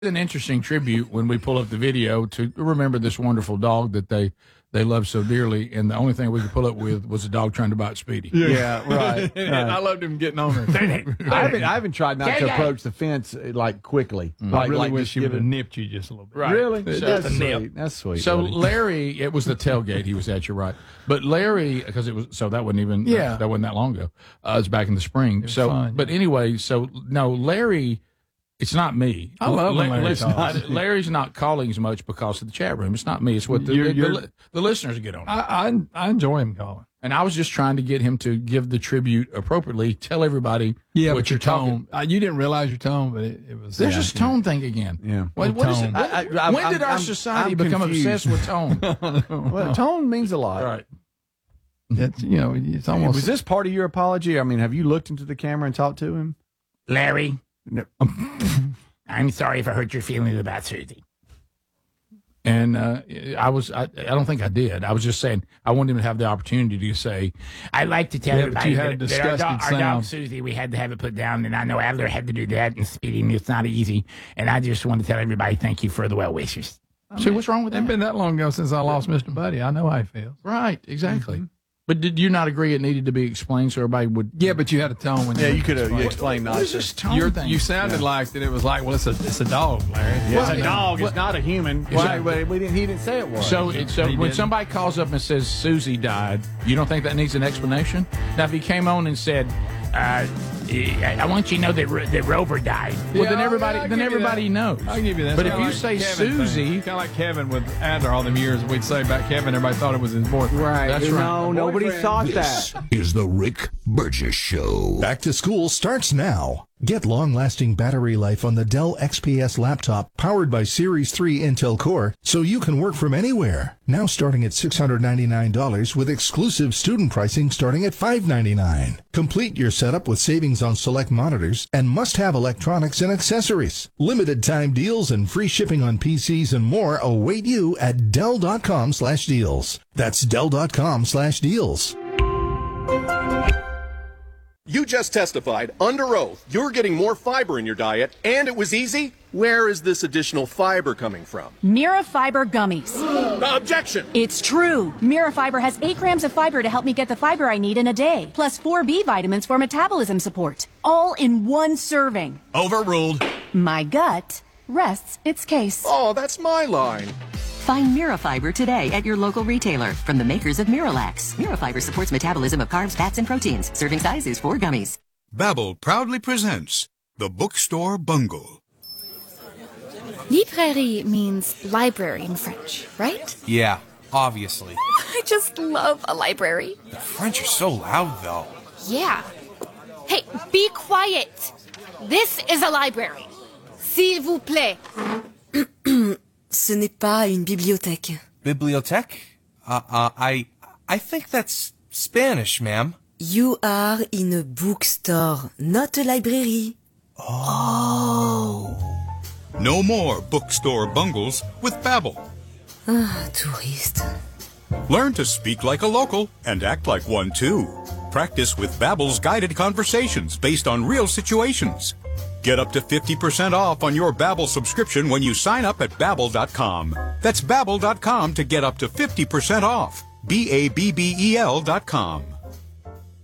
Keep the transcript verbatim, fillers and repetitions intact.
An interesting tribute when we pull up the video to remember this wonderful dog that they they love so dearly, and the only thing we could pull up with was a dog trying to bite Speedy. Yeah, yeah right. And I loved him getting on her. I haven't, I haven't tried not to approach the fence like quickly. Mm. Like, I really like wish just he would give have it. nipped you just a little bit. Right. Really? So- That's Just a sweet. nip. That's sweet. So buddy. Larry, it was the tailgate he was at. You're right, but Larry, because it was so that wasn't even Yeah. that wasn't that long ago. Uh, it was back in the spring. was So, fun, but yeah. anyway, so no, Larry. It's not me. I love when Larry listen, talks. Larry's not calling as much because of the chat room. It's not me. It's what the, You're- the, you're- the, the listeners get on. it. I, I I enjoy him calling. And I was just trying to get him to give the tribute appropriately. Tell everybody Yeah, what but you're your talking. tone. Uh, you didn't realize your tone, but it, it was. There's yeah. this tone thing again. Yeah. What, what is it? Tone. When, I- I- I'm- when did our I'm- society I'm become confused. obsessed with tone? Well, tone means a lot. Right. It's, you know, it's almost. Was this part of your apology? I mean, have you looked into the camera and talked to him? Larry, No. I'm sorry if I hurt your feelings about Susie. And uh, I was, I, I don't think I did. I was just saying, I wanted him to have the opportunity to say, I'd like to tell Yeah, but everybody you had that, that our, disgusted dog, our dog sound. Susie, we had to have it put down. And I know Adler had to do that, and Speedy, it's not easy. And I just want to tell everybody thank you for the well wishes. See, what's wrong with It ain't that? been that long ago since I lost Mister Buddy. I know how he feels. Right, exactly. Mm-hmm. But did you not agree it needed to be explained so everybody would? Yeah, but you had a tone when Yeah, you. you could have explained. explained What is nicer. this tone You're, thing? you sounded like that. It was like, well, it's a it's a dog, Larry. It's It's a dog. It's not a human. Why? it- But we didn't, he didn't say it was. So, it, so He when didn't. somebody calls up and says Susie died, you don't think that needs an explanation? Now, if he came on and said, uh, I I want you to know that, Ro- that Rover died, well, Yeah, then oh, everybody, yeah, I'll then give you everybody that. knows. I'll give you that. But It's if you kinda say like Kevin thing. Susie, kind of like Kevin with Adler all them years, we'd say about Kevin, everybody thought it was his boyfriend. right. That's no, right. nobody thought This that. is the Rick Burgess Show. Back to school starts now. Get long-lasting battery life on the Dell X P S laptop powered by Series three Intel Core so you can work from anywhere. Now starting at six hundred ninety-nine dollars with exclusive student pricing starting at five hundred ninety-nine dollars. Complete your setup with savings on select monitors and must-have electronics and accessories. Limited time deals and free shipping on P Cs and more await you at Dell.com slash deals. That's Dell.com slash deals. You just testified under oath you're getting more fiber in your diet, and it was easy? Where is this additional fiber coming from? Mira Fiber Gummies. Objection! It's true. Mira Fiber has eight grams of fiber to help me get the fiber I need in a day, plus four B vitamins for metabolism support, all in one serving. Overruled. My gut rests its case. Oh, that's my line. Find Mirafiber today at your local retailer from the makers of Miralax. Mirafiber supports metabolism of carbs, fats, and proteins. Serving size is four gummies. Babbel proudly presents The Bookstore Bungle. Librairie means library in French, right? Yeah, obviously. I just love a library. The French are so loud, though. Yeah. Hey, be quiet. This is a library. S'il vous plaît. Ce n'est pas une bibliothèque. Bibliothèque? Uh, uh, I, I think that's Spanish, ma'am. You are in a bookstore, not a library. Oh. No more bookstore bungles with Babbel. Ah, touriste. Learn to speak like a local and act like one too. Practice with Babbel's guided conversations based on real situations. Get up to fifty percent off on your Babbel subscription when you sign up at Babbel dot com. That's Babbel dot com to get up to fifty percent off. B A B B E L dot com.